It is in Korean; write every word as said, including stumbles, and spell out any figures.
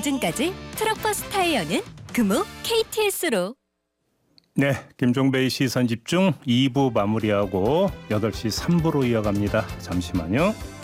지금까지 트럭버스 타이어는 금호 케이티에스로. 네, 김종배의 시선집중 이 부 마무리하고 여덟 시 삼 부로 이어갑니다. 잠시만요.